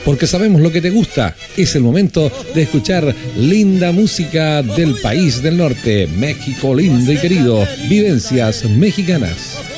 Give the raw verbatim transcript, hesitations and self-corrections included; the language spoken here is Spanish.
porque sabemos lo que te gusta. Es el momento de escuchar linda música del país del norte, México lindo y querido, vivencias mexicanas.